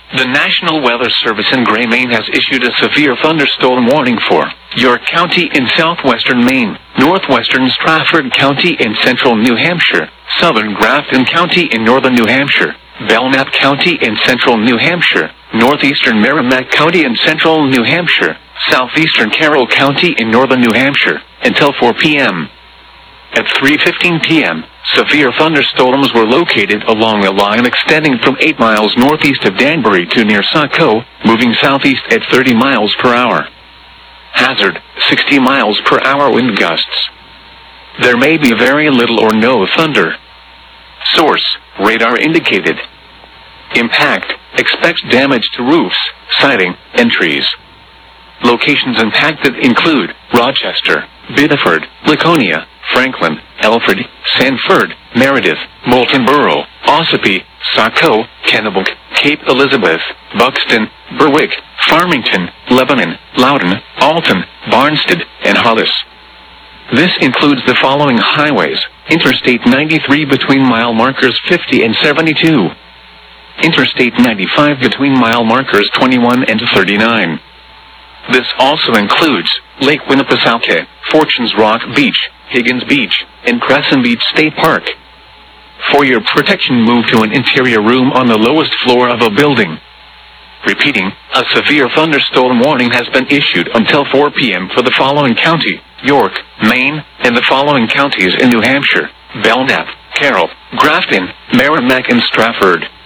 The National Weather Service in Gray, Maine has issued a severe thunderstorm warning for York County in southwestern Maine, northwestern Strafford County in central New Hampshire, southern Grafton County in northern New Hampshire, Belknap County in central New Hampshire, northeastern Merrimack County in central New Hampshire, southeastern Carroll County in northern New Hampshire, until 4 p.m. At 3:15 p.m., severe thunderstorms were located along a line extending from 8 miles northeast of Danbury to near Saco, moving southeast at 30 miles per hour. Hazard, 60 miles per hour wind gusts. There may be very little or no thunder. Source, radar indicated. Impact, expects damage to roofs, siding, and trees. Locations impacted include Rochester, Biddeford, Laconia, Franklin, Alfred, Sanford, Meredith, Moultonborough, Ossipee, Saco, Kennebec, Cape Elizabeth, Buxton, Berwick, Farmington, Lebanon, Loudon, Alton, Barnstead, and Hollis. This includes the following highways: Interstate 93 between mile markers 50 and 72. Interstate 95 between mile markers 21 and 39. This also includes Lake Winnipesaukee, Fortunes Rock Beach, Higgins Beach, and Crescent Beach State Park. For your protection, move to an interior room on the lowest floor of a building. Repeating, a severe thunderstorm warning has been issued until 4 p.m. for the following county: York, Maine, and the following counties in New Hampshire: Belknap, Carroll, Grafton, Merrimack, and Strafford.